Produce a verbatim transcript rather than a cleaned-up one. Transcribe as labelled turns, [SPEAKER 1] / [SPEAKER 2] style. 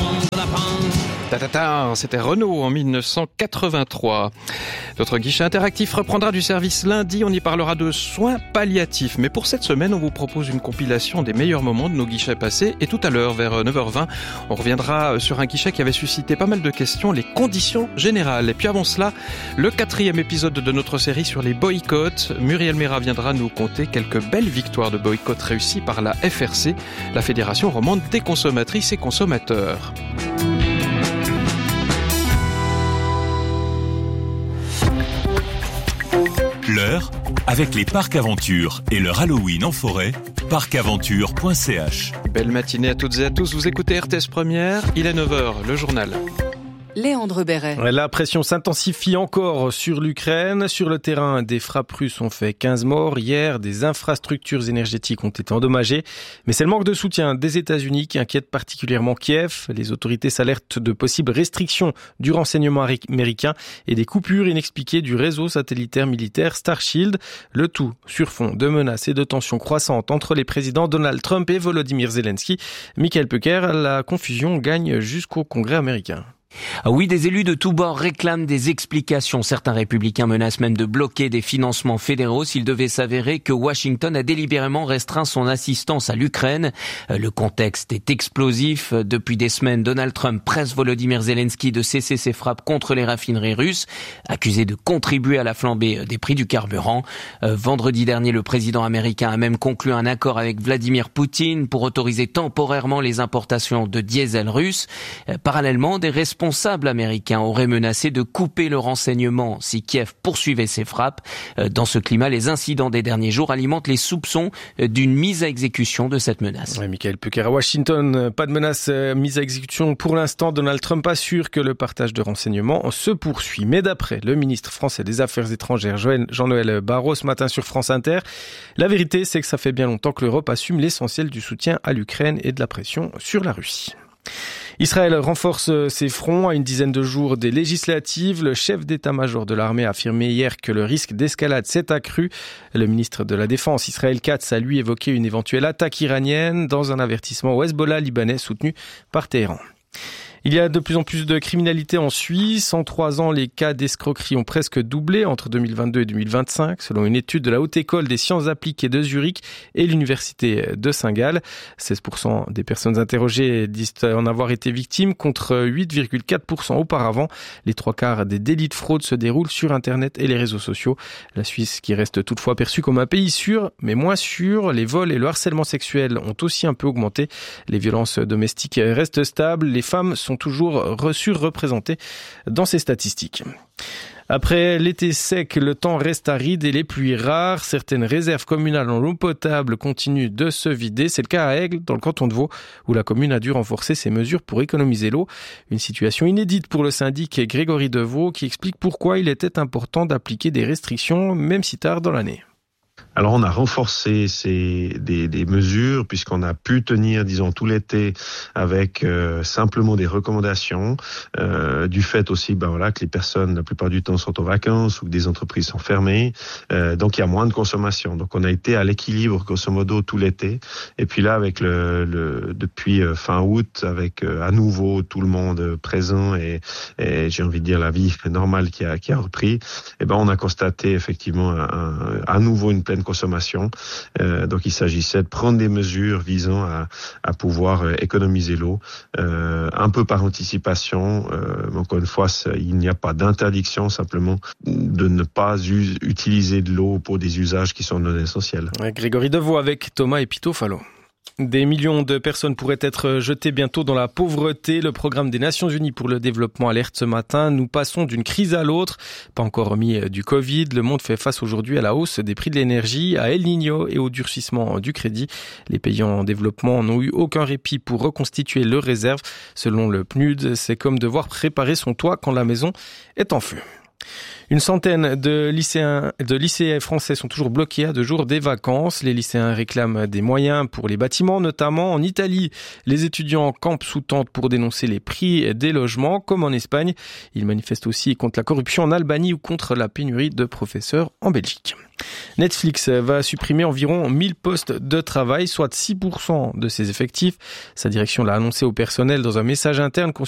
[SPEAKER 1] Ta-ta-ta, c'était Renault en dix-neuf cent quatre-vingt-trois. Notre guichet interactif reprendra du service lundi. On y parlera de soins palliatifs. Mais pour cette semaine, on vous propose une compilation des meilleurs moments de nos guichets passés. Et tout à l'heure, vers neuf heures vingt, on reviendra sur un guichet qui avait suscité pas mal de questions, les conditions générales. Et puis avant cela, le quatrième épisode de notre série sur les boycotts. Muriel Méra viendra nous conter quelques belles victoires de boycott réussies par la F R C, la Fédération romande des consommatrices et consommateurs.
[SPEAKER 2] L'heure, avec les parcs Aventure et leur Halloween en forêt, parc aventure point c h.
[SPEAKER 1] Belle matinée à toutes et à tous, vous écoutez R T S Première, il est neuf heures, le journal.
[SPEAKER 3] Léandre Béret.
[SPEAKER 4] La pression s'intensifie encore sur l'Ukraine. Sur le terrain, des frappes russes ont fait quinze morts. Hier, des infrastructures énergétiques ont été endommagées. Mais c'est le manque de soutien des États-Unis qui inquiète particulièrement Kiev. Les autorités s'alertent de possibles restrictions du renseignement américain et des coupures inexpliquées du réseau satellitaire militaire Starshield. Le tout sur fond de menaces et de tensions croissantes entre les présidents Donald Trump et Volodymyr Zelensky. Michael Pecker, la confusion gagne jusqu'au Congrès américain.
[SPEAKER 5] Ah oui, des élus de tous bords réclament des explications. Certains républicains menacent même de bloquer des financements fédéraux s'il devait s'avérer que Washington a délibérément restreint son assistance à l'Ukraine. Le contexte est explosif. Depuis des semaines, Donald Trump presse Volodymyr Zelensky de cesser ses frappes contre les raffineries russes, accusé de contribuer à la flambée des prix du carburant. Vendredi dernier, le président américain a même conclu un accord avec Vladimir Poutine pour autoriser temporairement les importations de diesel russe. Parallèlement, des responsables responsables américains auraient menacé de couper le renseignement si Kiev poursuivait ses frappes. Dans ce climat, les incidents des derniers jours alimentent les soupçons d'une mise à exécution de cette menace.
[SPEAKER 4] Ouais, Michael Pecker à Washington, pas de menace euh, mise à exécution pour l'instant. Donald Trump assure que le partage de renseignements se poursuit. Mais d'après le ministre français des Affaires étrangères, Jean-Noël Barrot, ce matin sur France Inter, la vérité c'est que ça fait bien longtemps que l'Europe assume l'essentiel du soutien à l'Ukraine et de la pression sur la Russie. Israël renforce ses fronts à une dizaine de jours des législatives. Le chef d'état-major de l'armée a affirmé hier que le risque d'escalade s'est accru. Le ministre de la Défense, Israël Katz, a lui évoqué une éventuelle attaque iranienne dans un avertissement au Hezbollah libanais soutenu par Téhéran. Il y a de plus en plus de criminalité en Suisse. En trois ans, les cas d'escroquerie ont presque doublé entre deux mille vingt-deux et deux mille vingt-cinq, selon une étude de la Haute École des Sciences Appliquées de Zurich et l'Université de Saint-Gall. seize pour cent des personnes interrogées disent en avoir été victimes, contre huit virgule quatre pour cent auparavant. Les trois quarts des délits de fraude se déroulent sur Internet et les réseaux sociaux. La Suisse, qui reste toutefois perçue comme un pays sûr, mais moins sûr, les vols et le harcèlement sexuel ont aussi un peu augmenté. Les violences domestiques restent stables. Les femmes sont toujours surreprésentées dans ces statistiques. Après l'été sec, le temps reste aride et les pluies rares. Certaines réserves communales en eau potable continuent de se vider. C'est le cas à Aigle, dans le canton de Vaud, où la commune a dû renforcer ses mesures pour économiser l'eau. Une situation inédite pour le syndic Grégory Deveau, qui explique pourquoi il était important d'appliquer des restrictions, même si tard dans l'année.
[SPEAKER 6] Alors on a renforcé ces, des, des mesures puisqu'on a pu tenir, disons, tout l'été avec euh, simplement des recommandations, euh, du fait aussi, ben voilà, que les personnes la plupart du temps sont en vacances ou que des entreprises sont fermées, euh, donc il y a moins de consommation. Donc on a été à l'équilibre grosso modo tout l'été. Et puis là, avec le, le depuis fin août, avec euh, à nouveau tout le monde présent et, et j'ai envie de dire la vie normale qui a qui a repris, et ben on a constaté effectivement un, un, à nouveau une pleine consommation. Euh, donc il s'agissait de prendre des mesures visant à, à pouvoir euh, économiser l'eau, euh, un peu par anticipation. Euh, encore une fois, il n'y a pas d'interdiction, simplement de ne pas u- utiliser de l'eau pour des usages qui sont non essentiels.
[SPEAKER 4] Grégory Deveau avec Thomas Epitofalo. Des millions de personnes pourraient être jetées bientôt dans la pauvreté. Le programme des Nations Unies pour le développement alerte ce matin. Nous passons d'une crise à l'autre. Pas encore remis du Covid. Le monde fait face aujourd'hui à la hausse des prix de l'énergie, à El Niño et au durcissement du crédit. Les pays en développement n'ont eu aucun répit pour reconstituer leurs réserves. Selon le P N U D, c'est comme devoir préparer son toit quand la maison est en feu. Une centaine de lycéens, de lycéens français sont toujours bloqués à deux jours des vacances. Les lycéens réclament des moyens pour les bâtiments, notamment en Italie. Les étudiants campent sous tente pour dénoncer les prix des logements, comme en Espagne. Ils manifestent aussi contre la corruption en Albanie ou contre la pénurie de professeurs en Belgique. Netflix va supprimer environ mille postes de travail, soit six pour cent de ses effectifs. Sa direction l'a annoncé au personnel dans un message interne